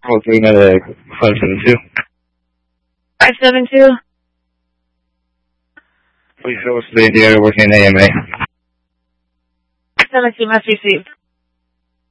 Okay, another 572. 572. Please show us the area working in AMA. 572 must receive.